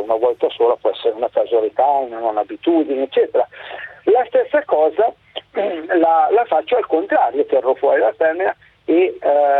una volta sola, può essere una casualità, una non abitudine, eccetera. La stessa cosa la faccio al contrario, terrò fuori la femmina e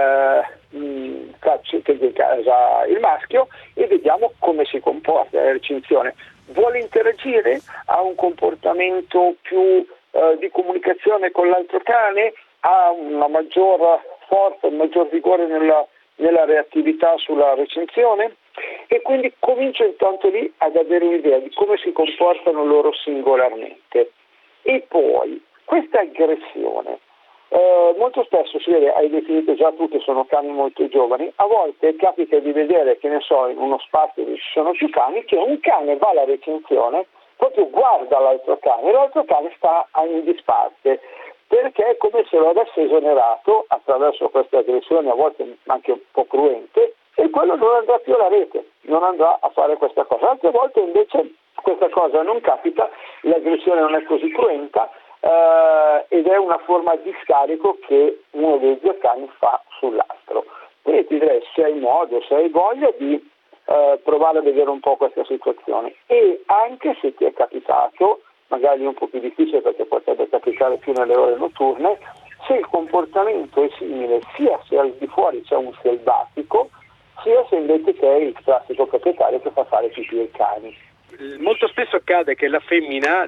tengo in casa il maschio e vediamo come si comporta la recinzione. Vuole interagire? Ha un comportamento più di comunicazione con l'altro cane? Ha una maggior forza, un maggior vigore nella reattività sulla recinzione? E quindi comincio intanto lì ad avere un'idea di come si comportano loro singolarmente. E poi questa aggressione molto spesso si vede, hai definito già tu che sono cani molto giovani, a volte capita di vedere, che ne so, in uno spazio dove ci sono più cani, che un cane va alla recinzione, proprio guarda l'altro cane e l'altro cane sta in disparte, perché è come se lo avesse esonerato attraverso queste aggressioni, a volte anche un po' cruente, e quello non andrà più alla rete, non andrà a fare questa cosa. Altre volte invece questa cosa non capita, l'aggressione non è così cruenta, ed è una forma di scarico che uno dei due cani fa sull'altro. Quindi ti direi, se hai modo, se hai voglia di provare a vedere un po' questa situazione, e anche se ti è capitato, magari un po' più difficile perché potrebbe capitare più nelle ore notturne, se il comportamento è simile sia se al di fuori c'è un selvatico, sia se invece c'è il classico proprietario che fa fare pipì ai cani. Molto spesso accade che la femmina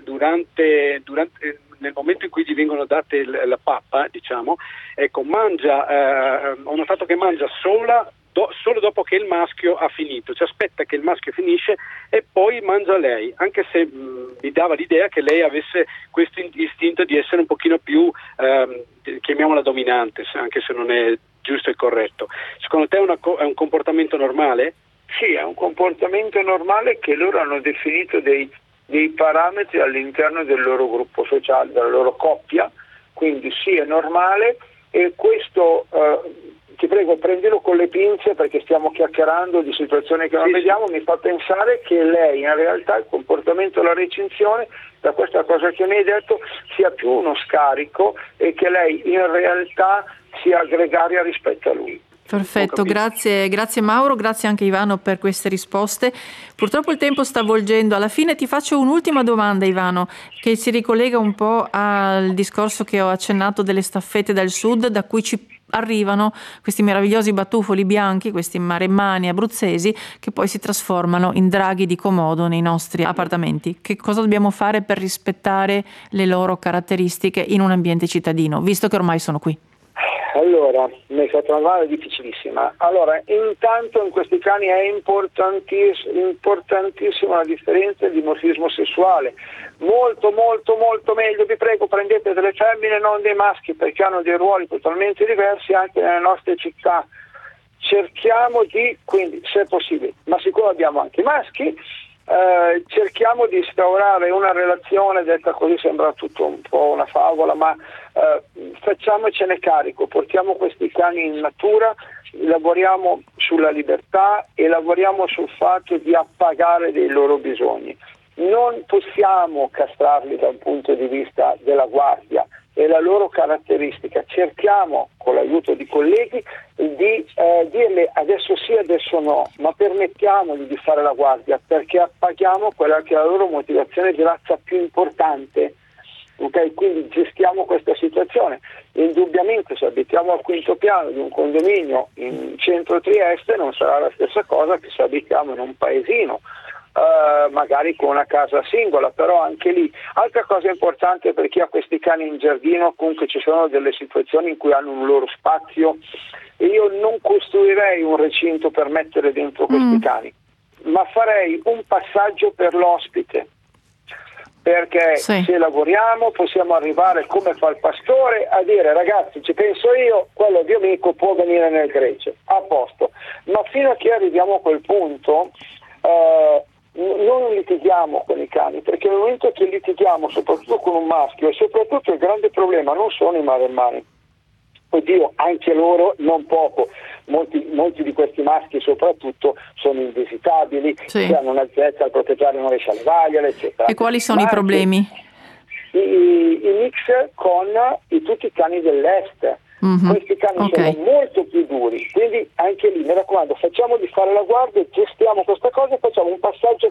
nel momento in cui gli vengono date la pappa, diciamo, ecco, mangia, ho notato che mangia solo dopo che il maschio ha finito, cioè aspetta che il maschio finisce e poi mangia lei, anche se mi dava l'idea che lei avesse questo istinto di essere un pochino più, chiamiamola dominante, anche se non è giusto e corretto. Secondo te è un comportamento normale? Sì, è un comportamento normale che loro hanno definito dei parametri all'interno del loro gruppo sociale, della loro coppia, quindi sì, è normale, e questo ti prego prendilo con le pinze perché stiamo chiacchierando di situazioni che non vediamo, mi fa pensare che lei in realtà il comportamento alla recinzione, da questa cosa che mi hai detto, sia più uno scarico e che lei in realtà sia gregaria rispetto a lui. Perfetto, grazie Mauro, grazie anche Ivano per queste risposte. Purtroppo il tempo sta volgendo, alla fine ti faccio un'ultima domanda Ivano, che si ricollega un po' al discorso che ho accennato delle staffette dal sud, da cui ci arrivano questi meravigliosi batuffoli bianchi, questi maremmani abruzzesi, che poi si trasformano in draghi di comodo nei nostri appartamenti. Che cosa dobbiamo fare per rispettare le loro caratteristiche in un ambiente cittadino, visto che ormai sono qui? Allora, mi hai fatto una domanda difficilissima. Allora, intanto in questi cani è importantissima la differenza di dimorfismo sessuale. Molto, molto, molto meglio, vi prego, prendete delle femmine, non dei maschi, perché hanno dei ruoli totalmente diversi anche nelle nostre città. Cerchiamo di, quindi, se è possibile, ma sicuro abbiamo anche i maschi, cerchiamo di instaurare una relazione, detta così sembra tutto un po' una favola, ma facciamocene carico, portiamo questi cani in natura, lavoriamo sulla libertà e lavoriamo sul fatto di appagare dei loro bisogni. Non possiamo castrarli da un punto di vista della guardia e la loro caratteristica, cerchiamo con l'aiuto di colleghi di dirle adesso sì, adesso no, ma permettiamogli di fare la guardia, perché appaghiamo quella che è la loro motivazione di razza più importante. Okay? Quindi gestiamo questa situazione. Indubbiamente se abitiamo al quinto piano di un condominio in centro Trieste non sarà la stessa cosa che se abitiamo in un paesino, magari con una casa singola, però anche lì. Altra cosa importante per chi ha questi cani in giardino, comunque ci sono delle situazioni in cui hanno un loro spazio e io non costruirei un recinto per mettere dentro questi cani, ma farei un passaggio per l'ospite, perché se lavoriamo possiamo arrivare come fa il pastore a dire ragazzi ci penso io, quello di amico può venire nel gregge, a posto, ma fino a che arriviamo a quel punto non litighiamo con i cani, perché nel momento che litighiamo soprattutto con un maschio, e soprattutto il grande problema non sono i maremmani, oddio anche loro non poco, molti di questi maschi soprattutto sono invisitabili, hanno un'altezza, il proprietario non riesce a levargliela, eccetera. E quali sono i problemi? I mix con tutti i cani dell'est. Questi cani sono molto più duri, quindi anche lì mi raccomando, facciamo di fare la guardia, gestiamo questa cosa e facciamo un passaggio